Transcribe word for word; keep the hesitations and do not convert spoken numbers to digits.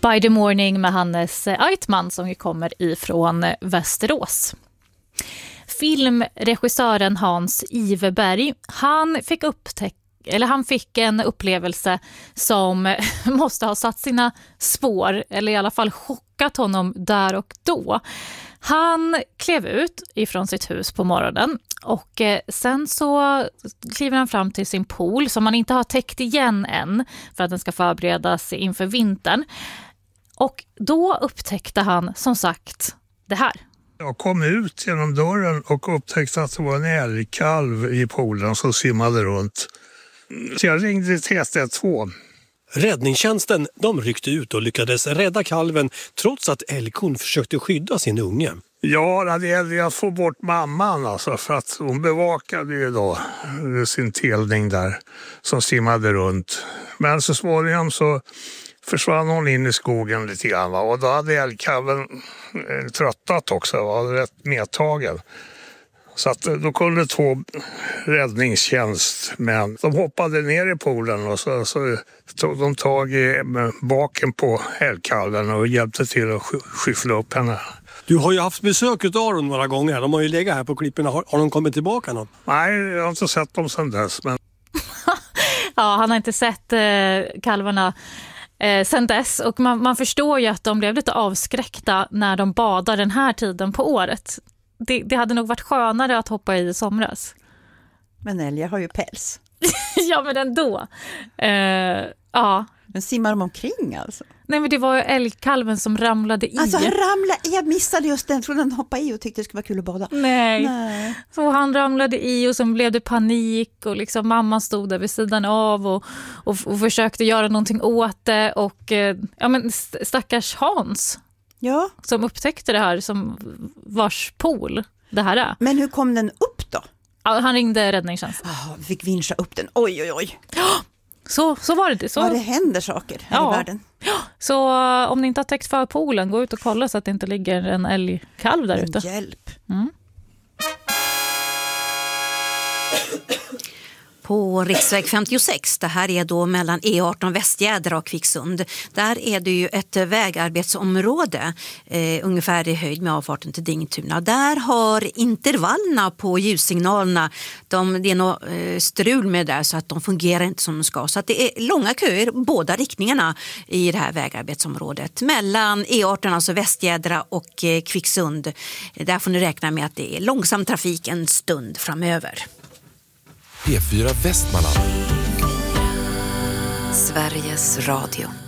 By the Morning med Hannes Eitman som ju kommer ifrån Västerås. Filmregissören Hans Iverberg, han fick upptäcka eller han fick en upplevelse som måste ha satt sina spår, eller i alla fall chockat honom där och då. Han klev ut ifrån sitt hus på morgonen och sen så kliver han fram till sin pool som han inte har täckt igen än för att den ska förberedas inför vintern. Och då upptäckte han som sagt det här. Jag kom ut genom dörren och upptäckte att det var en älgkalv i poolen som simmade runt. Så jag ringde till ett ett två. Räddningstjänsten de ryckte ut och lyckades rädda kalven trots att älgkon försökte skydda sin unge. Ja, det gällde att få bort mamman alltså, för att hon bevakade ju då sin telning där som simmade runt. Men så småningom så försvann hon in i skogen lite grann, va? Och då hade älgkalven tröttat också, var rätt medtagen. Så att då kunde två räddningstjänstmän, de hoppade ner i poolen och så, så tog de tag i baken på älgkalven och hjälpte till att skyffla upp henne. Du har ju haft besök av dem några gånger, de har ju legat här på klipporna. Har, har de kommit tillbaka något? Nej, jag har inte sett dem sedan dess. Men... ja, han har inte sett eh, kalvarna eh, sedan dess och man, man förstår ju att de blev lite avskräckta när de badar den här tiden på året. Det, det hade nog varit skönare att hoppa i somras. Men älgar har ju päls. ja, men ändå. Uh, ja. Men simmar de omkring alltså? Nej, men det var ju älgkalven som ramlade i. Alltså ramlade, jag missade just den. Jag trodde den hoppade i och tyckte det skulle vara kul att bada. Nej. Nej. Så han ramlade i och sen blev det panik och liksom mamman stod där vid sidan av och, och, och försökte göra någonting åt det. Och ja, men stackars Hans. Ja. Som upptäckte det här som vars pool det här är. Men hur kom den upp då? Ja, han ringde räddningstjänsten. Oh, vi fick vincha upp den. Oj, oj, oj. Så, så var det. Så... Ja, det händer saker här ja. i världen. Så om ni inte har täckt för poolen, gå ut och kolla så att det inte ligger en älgkalv där ute. Hjälp. Mm. På riksväg femtiosex, det här är då mellan E arton Västjädra och Kvicksund. Där är det ju ett vägarbetsområde eh, ungefär i höjd med avfarten till Dingtuna. Där har intervallerna på ljussignalerna, de, det är något eh, strul med där så att de fungerar inte som de ska. Så att det är långa köer båda riktningarna i det här vägarbetsområdet. Mellan E arton, alltså Västjädra och eh, Kvicksund. Där får ni räkna med att det är långsam trafik en stund framöver. P fyra Västmanland. Sveriges Radio.